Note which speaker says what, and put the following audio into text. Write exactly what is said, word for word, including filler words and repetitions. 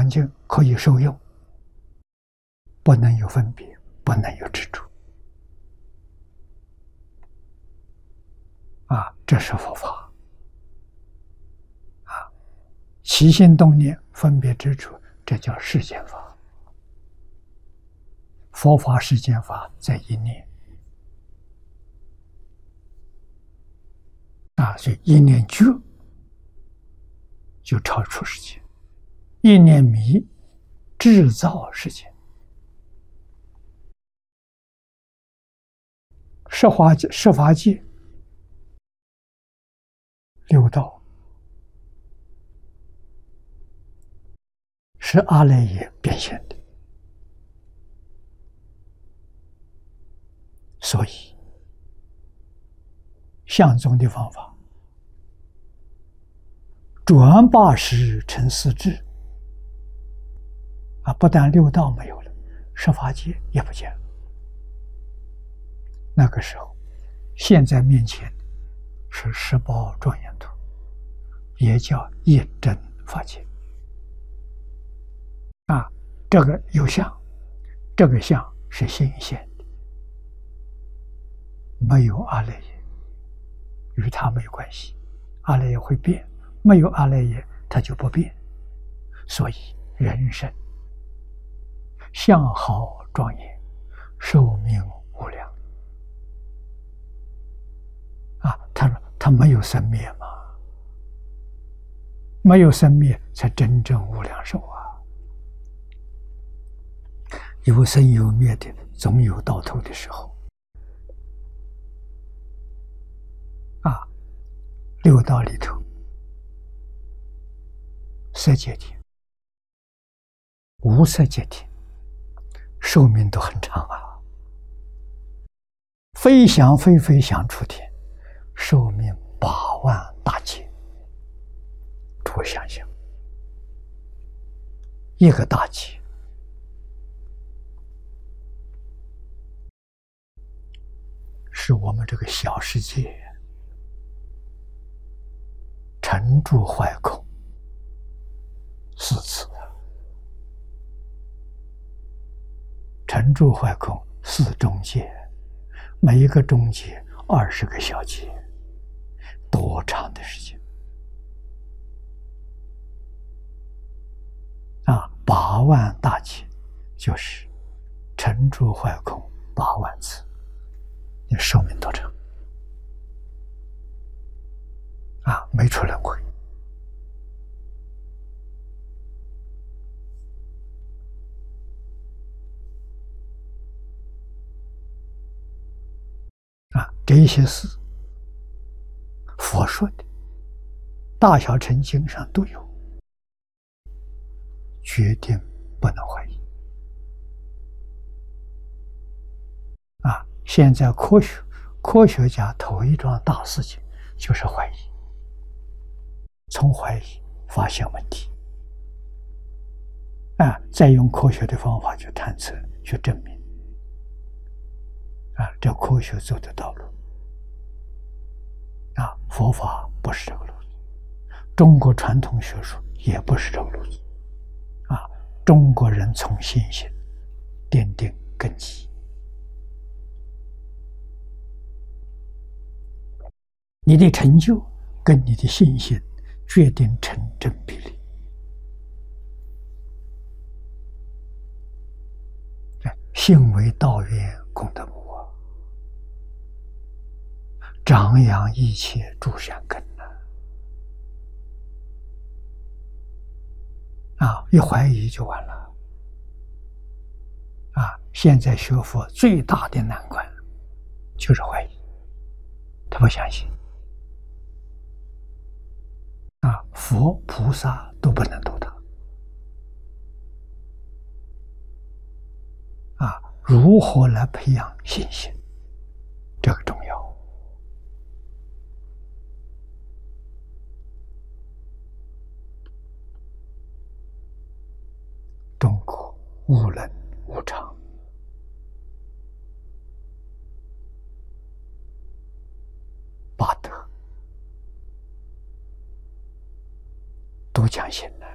Speaker 1: 环境可以受用，不能有分别，不能有执着。啊，这是佛法。啊，起心动念、分别执着，这叫世间法。佛法世间法在一念。啊，所以一念觉就超出世界，一念迷制造世界。十法界，十法界六道是阿赖耶变现的，所以相宗的方法转八识成四智。啊，不但六道没有了，十法界也不见了。那个时候，现在面前是十宝庄严图，也叫一真法界。啊，这个有相，这个相是现现的，没有阿赖耶，与它没有关系。阿赖耶会变，没有阿赖耶它就不变。所以人生相好庄严，寿命无量。啊，他说他没有生灭嘛，没有生灭才真正无量寿啊。有生有灭的，总有到头的时候。啊，六道里头，色界天、无色界天，寿命都很长啊。非想非非想出天，寿命八万大劫。诸位想想，一个大劫是我们这个小世界沉住坏空四次，沉住坏空四中界，每一个中界二十个小节，多长的时间啊！八万大劫就是沉住坏空八万次，你寿命多长啊？没出轮回。啊，这一些事佛说的，大小乘经上都有，决定不能怀疑。啊，现在科学科学家头一桩大事情就是怀疑，从怀疑发现问题，啊，再用科学的方法去探测、去证明。啊，这科学走的道路。啊，佛法不是这个路子，中国传统学术也不是这个路子。啊，中国人从信心奠定根基。你的成就跟你的信心决定成正比例。信为道源，功德母啊，长养一切诸善根啊！啊，一怀疑就完了。啊，现在学佛最大的难关就是怀疑，他不相信。啊，佛菩萨都不能度他。啊，如何来培养信心？这个重要。中国无能无常，八德都讲信了。